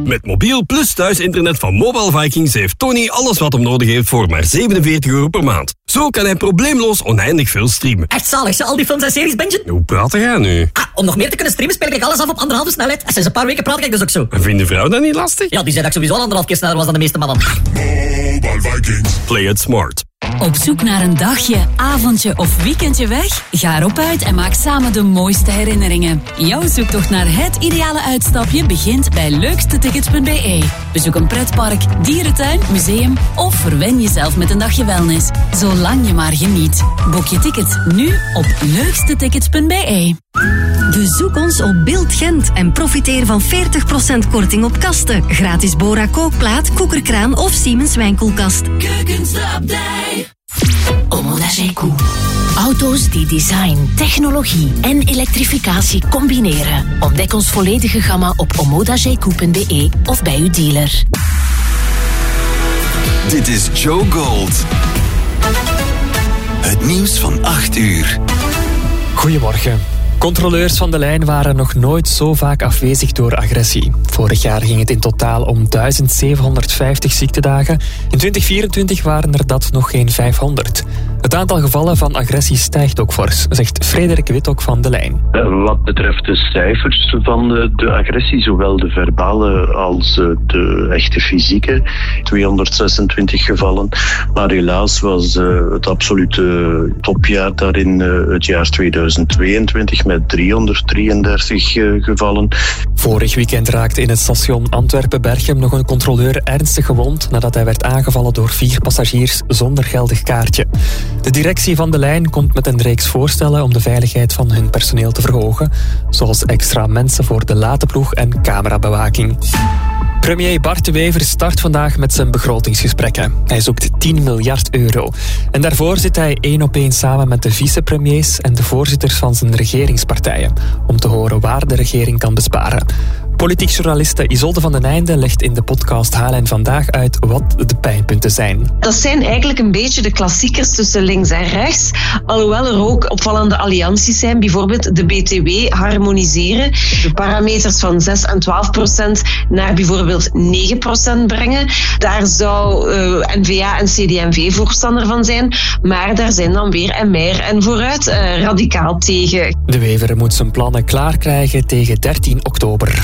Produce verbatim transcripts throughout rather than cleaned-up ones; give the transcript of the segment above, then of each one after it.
Met mobiel plus thuisinternet van Mobile Vikings heeft Tony alles wat hem nodig heeft voor maar zevenenveertig euro per maand. Zo kan hij probleemloos oneindig veel streamen. Echt zalig, ze al die films en series bingen? Hoe praat jij nu? Ah, om nog meer te kunnen streamen speel ik alles af op anderhalve snelheid. En sinds een paar weken praat ik dus ook zo. En vindt de vrouw dat niet lastig? Ja, die zei dat ik sowieso al anderhalf keer sneller was dan de meeste mannen. Mobile Vikings. Play it smart. Op zoek naar een dagje, avondje of weekendje weg? Ga erop uit en maak samen de mooiste herinneringen. Jouw zoektocht naar het ideale uitstapje begint bij leukstetickets punt b e. Bezoek een pretpark, dierentuin, museum of verwen jezelf met een dagje wellness. Zolang je maar geniet. Boek je tickets nu op leukstetickets punt b e. Bezoek ons op Beeld Gent en profiteer van veertig procent korting op kasten. Gratis Bora kookplaat, koekerkraan of Siemens wijnkoelkast. Keukenstapdij. Omoda-Zeekoe. Auto's die design, technologie en elektrificatie combineren. Ontdek ons volledige gamma op omoda zeekoe punt b e of bij uw dealer. Dit is Joe Gold. Het nieuws van acht uur. Goedemorgen. Controleurs van de lijn waren nog nooit zo vaak afwezig door agressie. Vorig jaar ging het in totaal om duizend zevenhonderdvijftig ziektedagen. In twintig vierentwintig waren er dat nog geen vijfhonderd. Het aantal gevallen van agressie stijgt ook fors, zegt Frederik Wittok van de lijn. Wat betreft de cijfers van de agressie, zowel de verbale als de echte fysieke, tweehonderdzesentwinttig gevallen. Maar helaas was het absolute topjaar daarin het jaar tweeduizend tweeëntwintig met driehonderddrieëndertig gevallen. Vorig weekend raakte in het station Antwerpen-Berchem nog een controleur ernstig gewond nadat hij werd aangevallen door vier passagiers zonder geldig kaartje. De directie van de lijn komt met een reeks voorstellen om de veiligheid van hun personeel te verhogen, zoals extra mensen voor de latenploeg en camerabewaking. Premier Bart de Wever start vandaag met zijn begrotingsgesprekken. Hij zoekt tien miljard euro. En daarvoor zit hij één op één samen met de vicepremiers en de voorzitters van zijn regeringspartijen, om te horen waar de regering kan besparen. Politiek journaliste Isolde van den Einde legt in de podcast H L N Vandaag uit wat de pijnpunten zijn. Dat zijn eigenlijk een beetje de klassiekers tussen links en rechts. Alhoewel er ook opvallende allianties zijn. Bijvoorbeeld de B T W harmoniseren. De parameters van zes en twaalf procent naar bijvoorbeeld negen procent brengen. Daar zou uh, N V A en C D en V voorstander van zijn. Maar daar zijn dan weer M R en Vooruit uh, radicaal tegen. De Wever moet zijn plannen klaar krijgen tegen dertien oktober.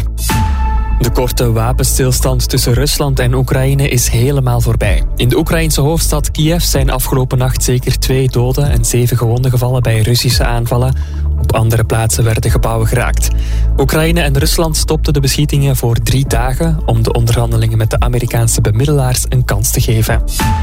De korte wapenstilstand tussen Rusland en Oekraïne is helemaal voorbij. In de Oekraïnse hoofdstad Kiev zijn afgelopen nacht zeker twee doden en zeven gewonden gevallen bij Russische aanvallen. Op andere plaatsen werden gebouwen geraakt. Oekraïne en Rusland stopten de beschietingen voor drie dagen om de onderhandelingen met de Amerikaanse bemiddelaars een kans te geven.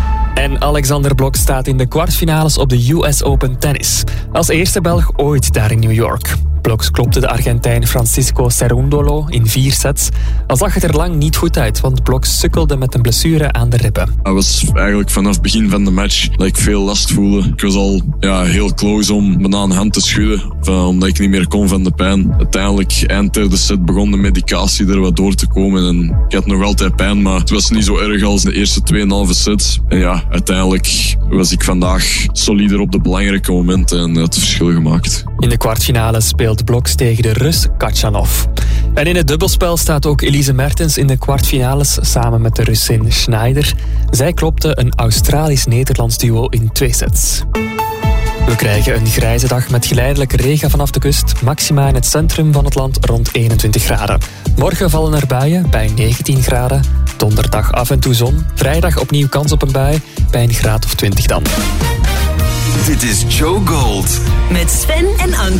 En Alexander Blok staat in de kwartfinales op de U S Open Tennis. Als eerste Belg ooit daar in New York. Blok klopte de Argentijn Francisco Cerundolo in vier sets. Al zag het er lang niet goed uit, want Blok sukkelde met een blessure aan de ribben. Het was eigenlijk vanaf het begin van de match dat ik veel last voelde. Ik was al ja, heel close om bijna een hand te schudden, van, omdat ik niet meer kon van de pijn. Uiteindelijk, eind derde set, begon de medicatie er wat door te komen. En ik had nog altijd pijn, maar het was niet zo erg als de eerste tweeënhalve sets. En ja, uiteindelijk was ik vandaag solider op de belangrijke momenten en het verschil gemaakt. In de kwartfinale speelt Bloks tegen de Rus Kachanov. En in het dubbelspel staat ook Elise Mertens in de kwartfinales samen met de Russin Schneider. Zij klopte een Australisch-Nederlands duo in twee sets. We krijgen een grijze dag met geleidelijk regen vanaf de kust. Maxima in het centrum van het land rond eenentwintig graden. Morgen vallen er buien bij negentien graden. Donderdag af en toe zon. Vrijdag opnieuw kans op een bui bij een graad of twintig dan. Dit is Joe Gold. Met Sven en Anke.